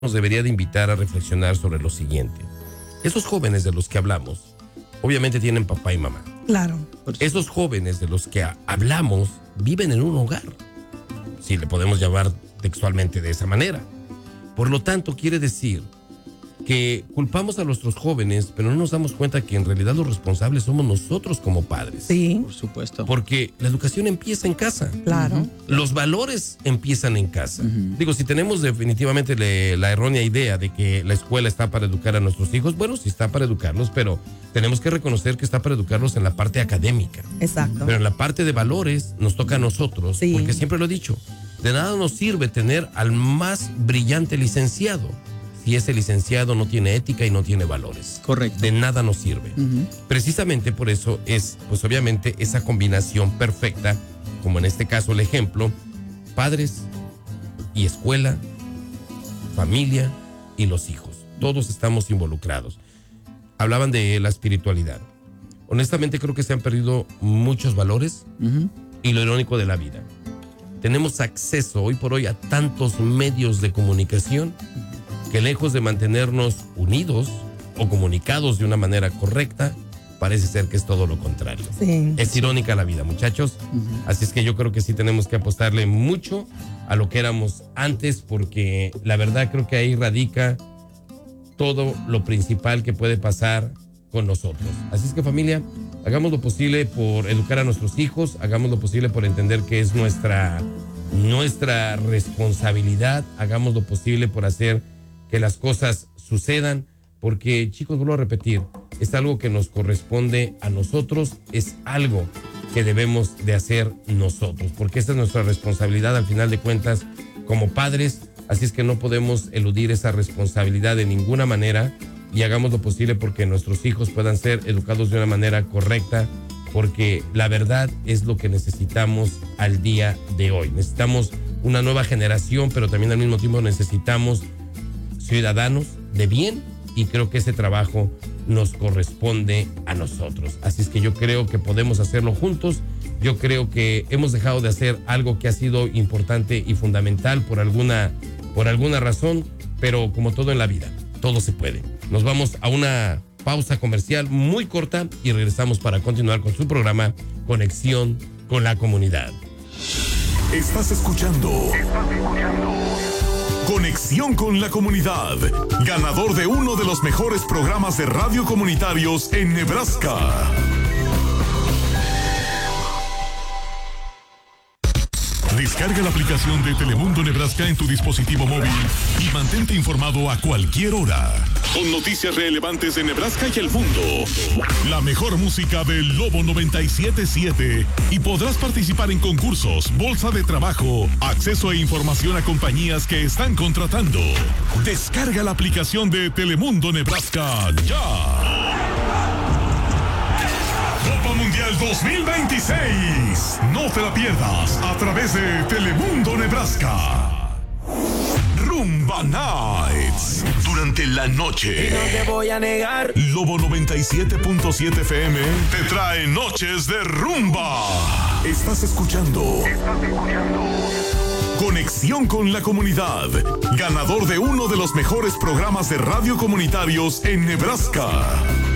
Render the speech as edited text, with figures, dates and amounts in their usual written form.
nos debería de invitar a reflexionar sobre lo siguiente. Esos jóvenes de los que hablamos, obviamente tienen papá y mamá. Claro. Esos jóvenes de los que hablamos viven en un hogar, si le podemos llamar textualmente de esa manera. Por lo tanto, quiere decir que culpamos a nuestros jóvenes, pero no nos damos cuenta que en realidad los responsables somos nosotros como padres. Sí. Por supuesto. Porque la educación empieza en casa. Claro. Los valores empiezan en casa. Ujú. Digo, si tenemos definitivamente la errónea idea de que la escuela está para educar a nuestros hijos, bueno, sí está para educarlos, pero tenemos que reconocer que está para educarlos en la parte académica. Exacto. Pero en la parte de valores nos toca a nosotros, Sí. porque siempre lo he dicho, de nada nos sirve tener al más brillante licenciado si ese licenciado no tiene ética y no tiene valores. Correcto. De nada nos sirve. Ujú. Precisamente por eso es, pues obviamente, esa combinación perfecta, como en este caso el ejemplo, padres y escuela, familia y los hijos. Todos estamos involucrados. Hablaban de la espiritualidad. Honestamente creo que se han perdido muchos valores Ujú. y lo irónico de la vida. Tenemos acceso hoy por hoy a tantos medios de comunicación que lejos de mantenernos unidos o comunicados de una manera correcta, parece ser que es todo lo contrario. Sí. Es irónica la vida, muchachos. Así es que yo creo que sí tenemos que apostarle mucho a lo que éramos antes, porque la verdad creo que ahí radica todo lo principal que puede pasar con nosotros. Así es que, familia, hagamos lo posible por educar a nuestros hijos, hagamos lo posible por entender que es nuestra responsabilidad, hagamos lo posible por hacer que las cosas sucedan, porque, chicos, vuelvo a repetir, es algo que nos corresponde a nosotros, es algo que debemos de hacer nosotros, porque esta es nuestra responsabilidad al final de cuentas como padres, así es que no podemos eludir esa responsabilidad de ninguna manera y hagamos lo posible porque nuestros hijos puedan ser educados de una manera correcta, porque la verdad es lo que necesitamos al día de hoy. Necesitamos una nueva generación, pero también al mismo tiempo necesitamos ciudadanos de bien, y creo que ese trabajo nos corresponde a nosotros. Así es que yo creo que podemos hacerlo juntos. Yo creo que hemos dejado de hacer algo que ha sido importante y fundamental por alguna razón, pero como todo en la vida, todo se puede. Nos vamos a una pausa comercial muy corta y regresamos para continuar con su programa Conexión con la Comunidad. Estás escuchando Conexión con la Comunidad, ganador de uno de los mejores programas de radio comunitarios en Nebraska. Descarga la aplicación de Telemundo Nebraska en tu dispositivo móvil y mantente informado a cualquier hora. Con noticias relevantes de Nebraska y el mundo. La mejor música del Lobo 97.7 y podrás participar en concursos, bolsa de trabajo, acceso e información a compañías que están contratando. Descarga la aplicación de Telemundo Nebraska ya. Copa Mundial 2026. No te la pierdas a través de Telemundo Nebraska. Rumba Nights. Durante la noche. Y no te voy a negar. Lobo 97.7 FM te trae noches de rumba. Estás escuchando Conexión con la Comunidad, ganador de uno de los mejores programas de radio comunitarios en Nebraska.